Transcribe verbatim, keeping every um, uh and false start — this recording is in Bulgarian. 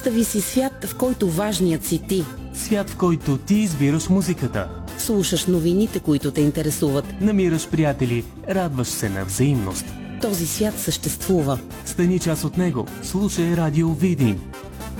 Представи си свят, в който важният си ти. Свят, в който ти избираш музиката. Слушаш новините, които те интересуват. Намираш приятели, радваш се на взаимност. Този свят съществува. Стани част от него. Слушай Радио Видин.